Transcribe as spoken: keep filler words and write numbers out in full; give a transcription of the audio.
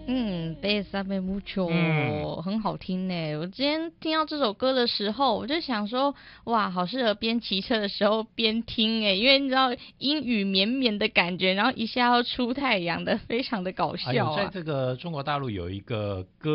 嗯，Bésame mucho， 嗯， 很好听呢。我今天听到这首歌的时候，我就想说，哇，好适合边骑车的时候边听诶，因为你知道阴雨绵绵的感觉，然后一下要出太阳的，非常的搞还有笑啊。 在这个中国大陆有一个歌